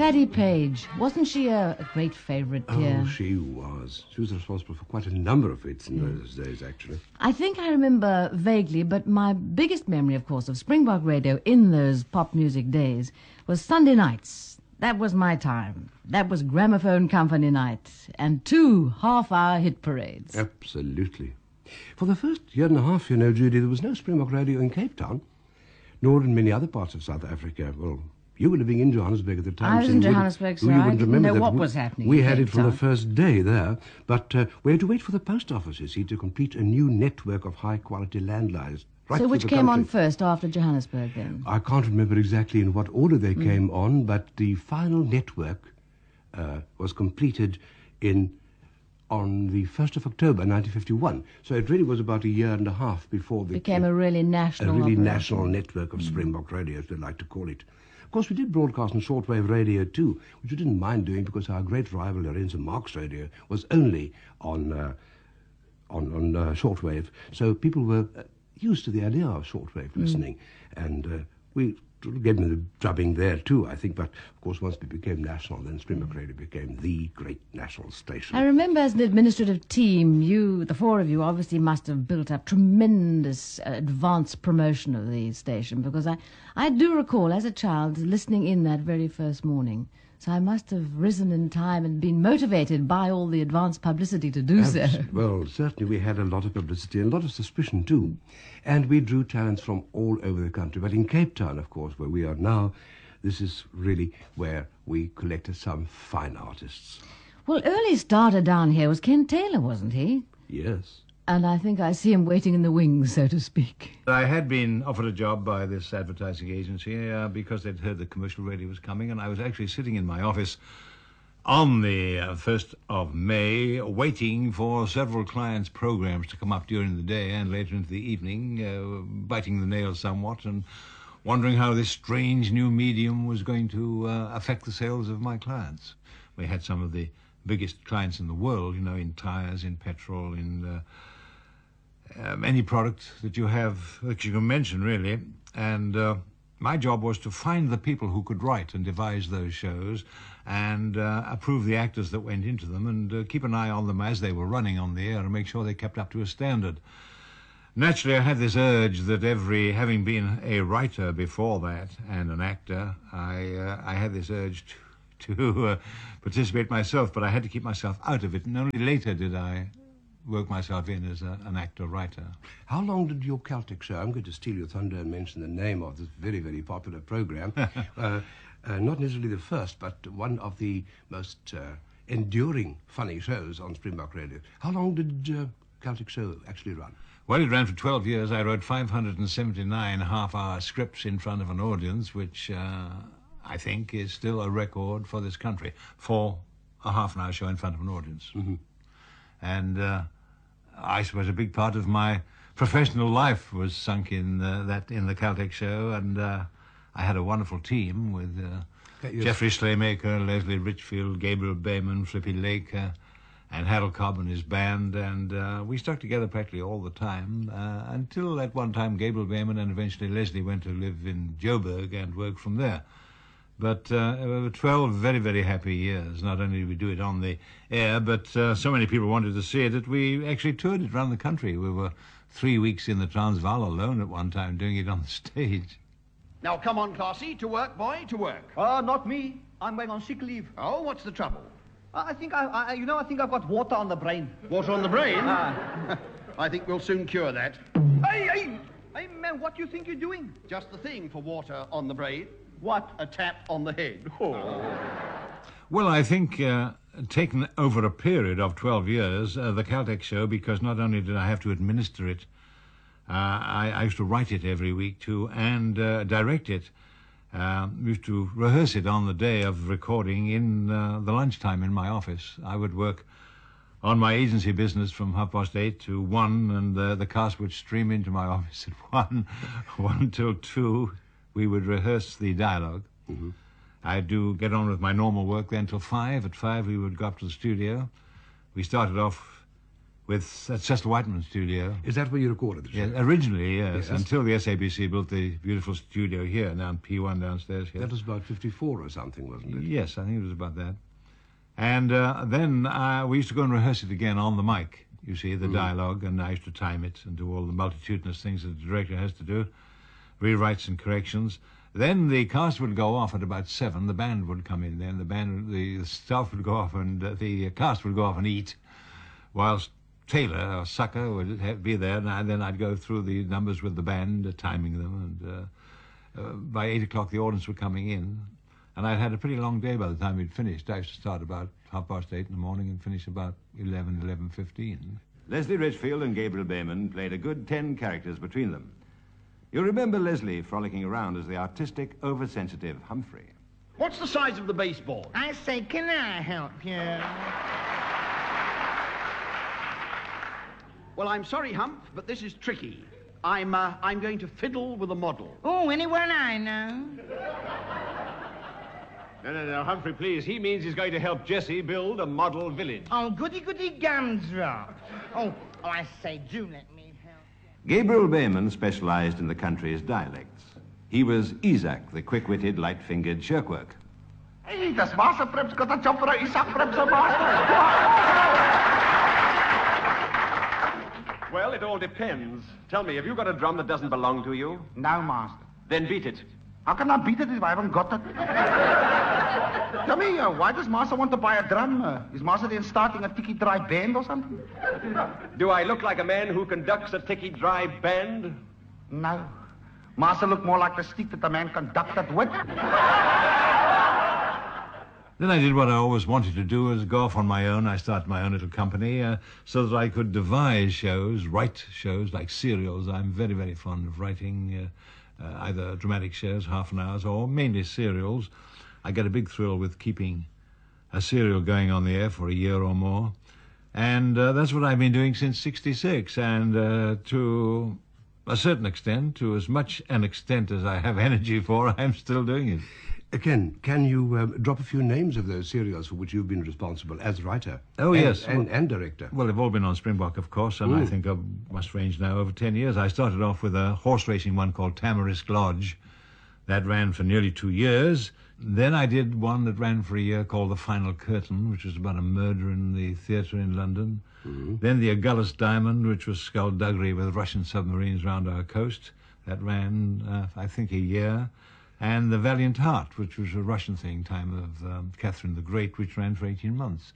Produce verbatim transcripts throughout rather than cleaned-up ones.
Paddy Page, wasn't she a, a great favourite, dear? Oh, she was. She was responsible for quite a number of hits in mm. those days, actually. I think I remember vaguely, but my biggest memory, of course, of Springbok Radio in those pop music days was Sunday nights. That was my time. That was gramophone company night and two half-hour hit parades. Absolutely. For the first year and a half, you know, Judy, there was no Springbok Radio in Cape Town, nor in many other parts of South Africa. Well, you were living in Johannesburg at the time. I was so in Johannesburg, so I didn't know what we, was happening. We had it from the first day there, but uh, we had to wait for the post office, you see, to complete a new network of high-quality landlines. Right so which came country. on first after Johannesburg, then? I can't remember exactly in what order they mm. came on, but the final network uh, was completed in on the first of October nineteen fifty-one. So it really was about a year and a half before the... Became a really national... A really operation. national network of mm. Springbok Radio, as they like to call it. Of course, we did broadcast on shortwave radio too, which we didn't mind doing because our great rival, Lorenzo Marx Radio, was only on uh, on, on uh, shortwave. So people were uh, used to the idea of shortwave mm. listening, and uh, we gave them the drubbing there too, I think. But of course, once we became national, then Springbok Radio became the great national station. I remember as an administrative team, you, the four of you, obviously must have built up tremendous uh, advanced promotion of the station, because I, I do recall as a child listening in that very first morning. So I must have risen in time and been motivated by all the advanced publicity to do Abs- so. Well, certainly we had a lot of publicity and a lot of suspicion too. And we drew talents from all over the country. But in Cape Town, of course, where we are now, this is really where we collected some fine artists. Well, early starter down here was Ken Taylor, wasn't he? Yes. And I think I see him waiting in the wings, so to speak. I had been offered a job by this advertising agency uh, because they'd heard the commercial radio was coming, and I was actually sitting in my office on the uh, first of May waiting for several clients' programs to come up during the day and later into the evening, uh, biting the nails somewhat and wondering how this strange new medium was going to uh, affect the sales of my clients. We had some of the biggest clients in the world, you know, in tires, in petrol, in... Uh, Um, any product that you have, that you can mention, really. And uh, my job was to find the people who could write and devise those shows and uh, approve the actors that went into them and uh, keep an eye on them as they were running on the air and make sure they kept up to a standard. Naturally, I had this urge that every, having been a writer before that and an actor, I, uh, I had this urge to, to uh, participate myself, but I had to keep myself out of it. And only later did I work myself in as a, an actor-writer. How long did your Celtic show, I'm going to steal your thunder and mention the name of this very, very popular program, uh, uh, not necessarily the first, but one of the most uh, enduring funny shows on Springbok Radio. How long did uh, Celtic show actually run? Well, it ran for twelve years. I wrote five hundred seventy-nine half-hour scripts in front of an audience, which uh, I think is still a record for this country, for a half-an-hour show in front of an audience. Mm-hmm. And uh, I suppose a big part of my professional life was sunk in uh, that in the Celtic show, and uh, I had a wonderful team with uh, Jeffrey Slaymaker, Leslie Richfield, Gabriel Bayman, Flippy Lake, uh, and Harold Cobb and his band, and uh, we stuck together practically all the time uh, until at one time Gabriel Bayman and eventually Leslie went to live in Joburg and work from there. But uh, twelve very, very happy years. Not only did we do it on the air, but uh, so many people wanted to see it that we actually toured it around the country. We were three weeks in the Transvaal alone at one time doing it on the stage. Now, come on, Classy, to work, boy, to work. Ah, uh, not me. I'm going on sick leave. Oh, what's the trouble? Uh, I think I, I, you know, I think I've got water on the brain. Water on the brain? Ah. I think we'll soon cure that. Hey, hey, hey, man, what do you think you're doing? Just the thing for water on the brain. What? A tap on the head. Oh. Well, I think uh, taken over a period of twelve years, uh, the Celtic show, because not only did I have to administer it, uh, I, I used to write it every week too and uh, direct it. Uh, used to rehearse it on the day of recording in uh, the lunchtime in my office. I would work on my agency business from half past eight to one, and uh, the cast would stream into my office at one, one till two. We would rehearse the dialogue. Mm-hmm. I'd do get on with my normal work then till five. At five, we would go up to the studio. We started off with at Cecil Whiteman's studio. Is that where you recorded the show? Yeah, originally, yes, Yes. until the S A B C built the beautiful studio here, now in P one downstairs here. That was about fifty-four or something, wasn't it? Yes, I think it was about that. And uh, then uh, we used to go and rehearse it again on the mic, you see, the dialogue, and I used to time it and do all the multitudinous things that the director has to do, rewrites and corrections. Then the cast would go off at about seven, the band would come in then, the band, the staff would go off and uh, the cast would go off and eat, whilst Taylor or Sucker would have, be there, and I, then I'd go through the numbers with the band, uh, timing them, and uh, uh, by eight o'clock the audience were coming in, and I'd had a pretty long day by the time we'd finished. I used to start about half past eight in the morning and finish about eleven, eleven fifteen. Leslie Richfield and Gabriel Bayman played a good ten characters between them. You remember Leslie frolicking around as the artistic, oversensitive Humphrey. What's the size of the baseball? I say, can I help you? Well, I'm sorry, Hump, but this is tricky. I'm, uh, I'm going to fiddle with a model. Oh, anyone I know? No, no, no, Humphrey, please. He means he's going to help Jesse build a model village. Oh, goody goody gumdrop. Oh, oh, I say, do let me help you. Gabriel Bayman specialized in the country's dialects. He was Isaac, the quick-witted, light-fingered shirkwork. Hey, das Master Preps got a job for a Isaac Preps a master. Well, it all depends. Tell me, have you got a drum that doesn't belong to you? No, Master. Then beat it. How can I beat it if I haven't got it? Tell me, uh, why does Master want to buy a drum? Uh, is Master then starting a tiki dry band or something? Do I look like a man who conducts a ticky dry band? No. Master look more like the stick that a man conducted with. Then I did what I always wanted to do, was go off on my own. I started my own little company uh, so that I could devise shows, write shows like serials. I'm very, very fond of writing uh, uh, either dramatic shows, half an hours, or mainly serials. I get a big thrill with keeping a serial going on the air for a year or more. And uh, that's what I've been doing since sixty-six. And uh, to a certain extent, to as much an extent as I have energy for, I'm still doing it. Again, can you uh, drop a few names of those serials for which you've been responsible as writer? Oh, and, yes. And, and director. Well, they've all been on Springbok, of course, and I think I must range now over ten years. I started off with a horse racing one called Tamarisk Lodge. That ran for nearly two years. Then I did one that ran for a year called The Final Curtain, which was about a murder in the theatre in London. Mm-hmm. Then The Agulhas Diamond, which was skullduggery with Russian submarines round our coast. That ran, uh, I think, a year. And The Valiant Heart, which was a Russian thing, time of um, Catherine the Great, which ran for eighteen months.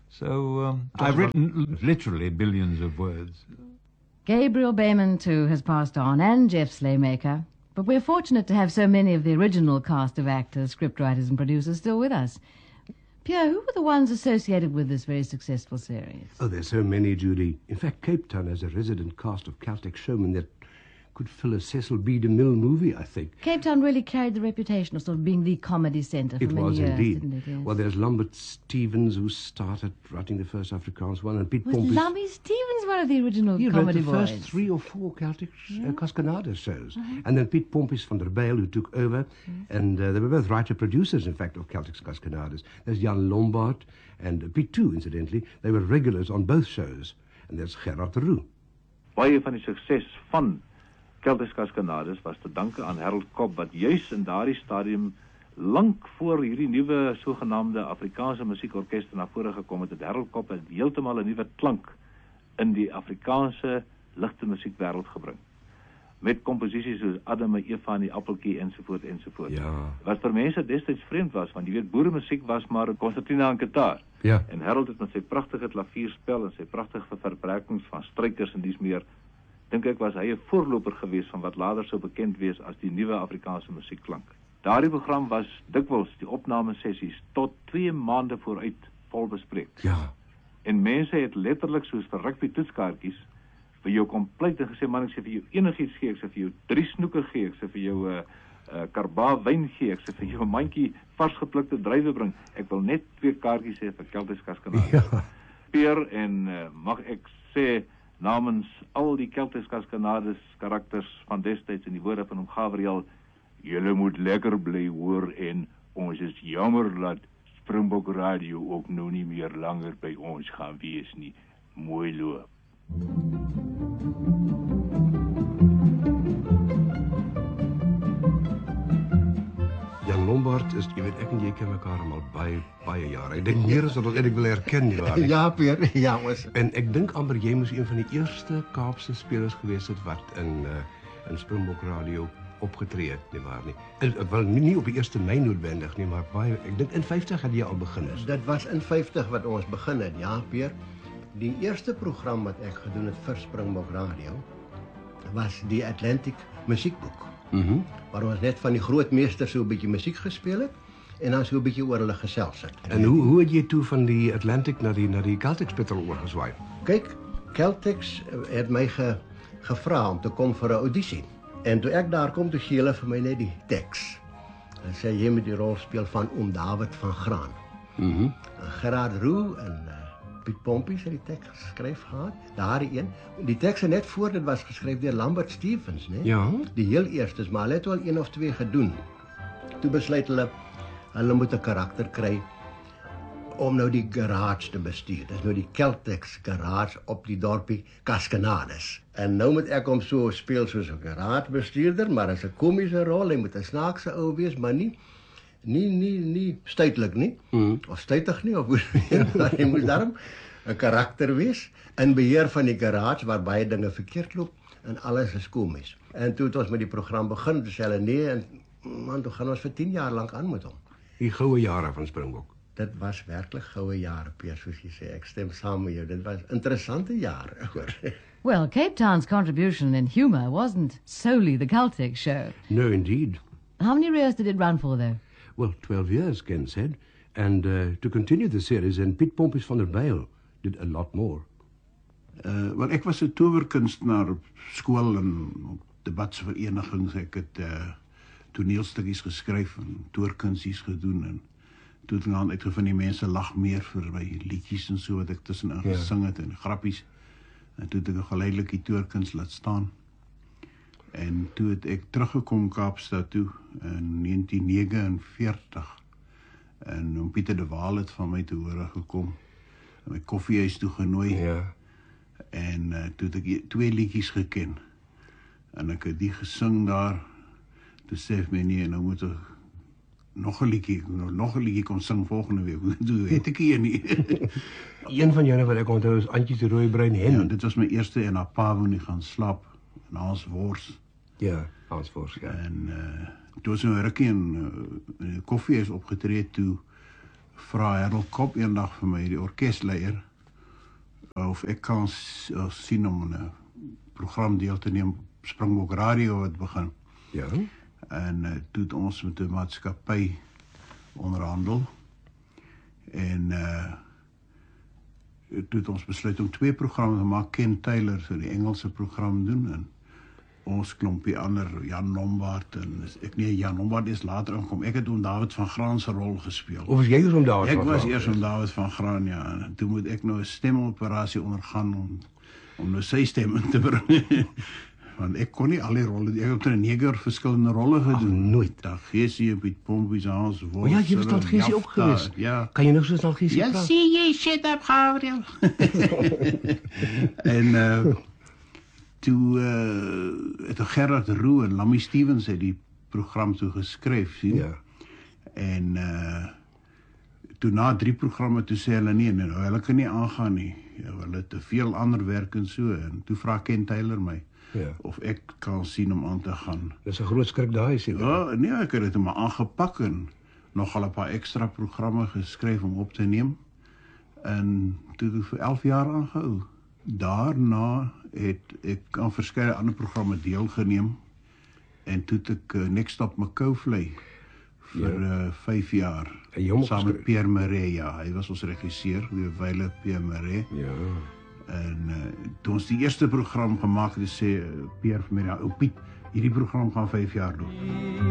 So um, I've written literally billions of words. Gabriel Bayman, too, has passed on, and Jeff Slaymaker. But we're fortunate to have so many of the original cast of actors, scriptwriters and producers still with us. Pierre, who were the ones associated with this very successful series? Oh, there's so many, Judy. In fact, Cape Town has a resident cast of Celtic showmen that could fill a Cecil B. DeMille movie, I think. Cape Town really carried the reputation of sort of being the comedy centre for It many was years, indeed. didn't it? Yes. Well, there's Lambert Stevens, who started writing the first Afrikaans one, and Piet Was Pompey. Lummy Stevens one of the original He wrote comedy the boys? first three or four Celtic uh, Cascanadas shows. And then Piet Pompis van der Bijl, who took over. And uh, they were both writer-producers, in fact, of Celtic Cascanadas. There's Jan Lombard and uh, Piet too, incidentally. They were regulars on both shows. And there's Gerard de Roux. Baie van die sukses van Celtic Cascades was te danke aan Harold Cobb, wat juis in daardie stadium lank voor hierdie nuwe sogenaamde Afrikaanse musiekorkeste na vore gekom het, het Harold Cobb het heeltemal 'n nuwe klank in die Afrikaanse ligte musiekwêreld gebring. Met komposisies soos Adam en Eva en die Appeltjie ensovoort ensovoort. Ja. Wat vir mense destyds vreemd was, want jy weet boeremusiek was maar konsertina en gitaar. Ja. En Harold het met sy pragtige klavierspel en sy pragtige verwerkings van strykers en dies meer, dink ek was hy 'n voorloper gewees van wat later sou bekend wees as die nuwe Afrikaanse musiekklank. Daardie program was dikwels die opnamesessies tot twee maande vooruit vol bespreek. Ja. En mense het letterlik soos vir rugby toetskaartjies vir jou kompleet en gesê, man, ek sê vir jou enigiets gee, ek sê vir jou drie snoeke gee, ek sê vir jou 'n uh, uh, karba wyn gee, ek sê vir jou 'n mandjie vars geplukte druiwe bring. Ek wil net twee kaartjies hê vir Celtic Cascades. Ja. Peer en uh, mag ek sê namens al die Celtic Cascades karakters van destyds in die woorde van hom Gabriel, julle moet lekker bly hoor en ons is jammer dat Springbok Radio ook nou nie meer langer by ons gaan wees nie. Mooi loop. Jan Lombard is, jy weet, ek en jy ken mekaar al baie, baie jare. Ek dink meer as wat ons eintlik wil herken, nie waar nie? Ja, Peer, ja, ons. En ek dink amper jy moes een van die eerste Kaapse spelers gewees het wat in, uh, in Springbok Radio opgetree het, nie waar nie? En, wel, nie, nie op die eerste Mei noodwendig nie, maar baie, ek dink in vyftig het jy al begin is. Dit was in vyftig wat ons begin het, ja, Peer. Die eerste program wat ek gedoen het vir Springbok Radio was die Atlantic musiekboek. Mm-hmm. Waar ons net van die grootmeesters so 'n bietjie musiek gespeel het en dan so 'n bietjie oor hulle gesels het. En hoe hoe het jy toe van die Atlantic na die na die Celtic Spital oorgeswaai? Kyk, Celtics het my ge, gevra om te kom vir 'n audisie. En toe ek daar kom, toe gee hulle vir my net die teks. Hulle sê jy moet die rol speel van oom David van Graan. Mm-hmm. Gerard Roux en uh, Piet Pompies het die teks geskryf gehad. Daardie een. Die teks net voor dit was geskryf deur Lambert Stevens, né? Ja. Die heel eerstes, maar hulle het al een of twee gedoen. Toe besluit hulle hulle moet 'n karakter kry om nou die garage te bestuur. Dis nou die Celtics garage op die dorpie Kaskenades. En nou moet ek hom so speel soos 'n garagebestuurder, maar as 'n komiese rol, hy moet 'n snaakse ou wees, maar nie nie nie nie stuitlik nie. Mm. Of stuitig nie of hoe maar hy moet daarom 'n karakter wees in beheer van die garage waar baie dinge verkeerd loop en alles is komies. En toe het ons met die program begin, toe sê hulle nee en man, toe gaan ons vir tien jaar lank aan met hom. Die goue jare van Springbok. Dit was werklik goue jare, Peer, soos jy sê. Ek stem saam met jou. Dit was interessante jare, hoor. Well, Cape Town's contribution in humour wasn't solely the Celtic show. No, indeed. How many years did it run for, though? Well, twelve years, Ken said. And uh, to continue the series, and Piet Pompies van der Bijl did a lot more. Uh, wel, ek was 'n towerkunstenaar op skool en op debatsverenigings. Ek het uh, toneelstukkies geskryf en toorkunsies gedoen en toe het dan uitgevind die mense lag meer vir my liedjies en so wat ek tussenin ja. gesing het en grappies. En toe het ek 'n geleidelike toorkuns laat staan. En toe het ek teruggekom Kaapstad toe in negentien negenenveertig. En oom Pieter de Waal het van my te hore gekom. En my koffiehuis toe genooi. Ja. En uh, toe het ek twee liedjies geken. En ek het die gesing daar. Toe sê my nee, nou moet ek nog 'n liedjie, nog 'n liedjie kom sing volgende week. Toe het ek hier nie. Een van julle wat ek onthou is Antjie se rooi bruin hen. Ja, dit was my eerste en haar pa wou nie gaan slaap. En Hans Wors. Ja, Hans Wors, ja. En uh, toe was 'n rukkie in, uh, in die koffiehuis opgetree toe vra Harold Kopp eendag vir my, die orkesleier, of ek kan uh, sien om 'n program deel te neem Springbok Radio wat begin. Ja. En uh, toe het ons met 'n maatskappy onderhandel. En uh, toe het ons besluit om twee programme te maak. Ken Taylor sou die Engelse program doen en ons klompie ander, Jan Lombard en ek nee, Jan Lombard is later ingekom. Ek het oom David van Graan se rol gespeel. Of was jy oom David ek van Graan? Ek was eers oom David van Graan, ja. En toe moet ek nou 'n stemoperasie ondergaan om om nou sy stem in te bring. Want ek kon nie al die rolle, ek het 'n neger verskillende rolle gedoen. Ach, nooit. Daar Geesie, Piet Pompies, Hans Wors. Oh ja, jy was dan Geesie ook gewees. Ja. Kan jy nog so snel Geesie ja, praat? Ja, sê jy, shut up, Gabriel. en uh, toe uh, het Gerard Roux en Lammy Stevens het die program toe geskryf, sien? Ja. En uh, toe na drie programme toe sê hulle nee, nee, hulle kan nie aangaan nie. Ja, hulle het te veel ander werk en so. En toe vra Ken Taylor my. Ja. Of ek kan sien om aan te gaan. Dis 'n groot skrik daai sien. Ja, nee, ek het dit maar aangepak en nogal 'n paar ekstra programme geskryf om op te neem. En toe het ek vir elf jaar aangehou. Daarna het ek aan verskeie ander programme deelgeneem en toe het ek uh, Next Stop McCoufley vir ja. uh, vyf jaar. Saam met Pierre Marais, ja. Hy was ons regisseur, die wyle Pierre Marais. Ja. En uh, toe ons die eerste program gemaak het, sê uh, Pierre vir my, ou Piet, hierdie program gaan vyf jaar doen.